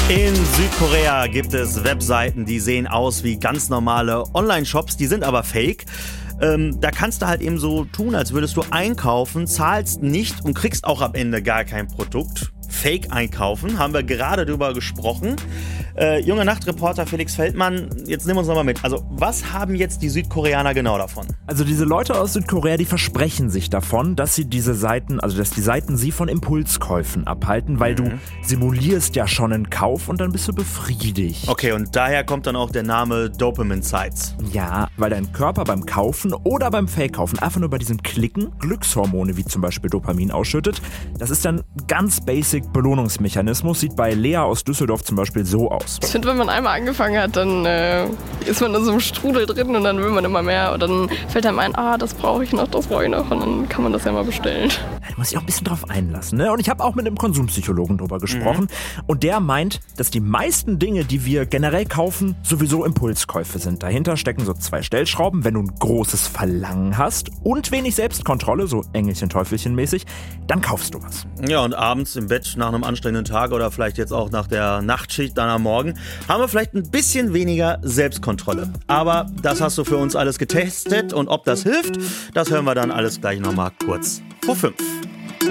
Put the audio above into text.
In Südkorea gibt es Webseiten, die sehen aus wie ganz normale Online-Shops, die sind aber fake. Da kannst du halt eben so tun, als würdest du einkaufen, zahlst nicht und kriegst auch am Ende gar kein Produkt. Fake einkaufen, haben wir gerade drüber gesprochen. Junger Nachtreporter Felix Feldmann, jetzt nimm uns nochmal mit. Also, was haben jetzt die Südkoreaner genau davon? Also diese Leute aus Südkorea, die versprechen sich davon, dass sie diese Seiten, also dass die Seiten sie von Impulskäufen abhalten, weil du simulierst ja schon einen Kauf und dann bist du befriedigt. Okay, und daher kommt dann auch der Name Dopamine Sites. Ja, weil dein Körper beim Kaufen oder beim Fake-Kaufen einfach nur bei diesem Klicken Glückshormone wie zum Beispiel Dopamin ausschüttet. Das ist dann ganz basic Belohnungsmechanismus, sieht bei Lea aus Düsseldorf zum Beispiel so aus. Ich finde, wenn man einmal angefangen hat, dann ist man in so einem Strudel drin und dann will man immer mehr. Und dann fällt einem ein, das brauche ich noch. Und dann kann man das ja mal bestellen. Da muss ich auch ein bisschen drauf einlassen, ne? Und ich habe auch mit einem Konsumpsychologen drüber gesprochen. Und der meint, dass die meisten Dinge, die wir generell kaufen, sowieso Impulskäufe sind. Dahinter stecken so 2 Stellschrauben. Wenn du ein großes Verlangen hast und wenig Selbstkontrolle, so Engelchen-Teufelchen-mäßig, dann kaufst du was. Ja, und abends im Bett nach einem anstrengenden Tag oder vielleicht jetzt auch nach der Nachtschicht dann am Morgen haben wir vielleicht ein bisschen weniger Selbstkontrolle. Aber das hast du für uns alles getestet und ob das hilft, das hören wir dann alles gleich nochmal kurz vor 5.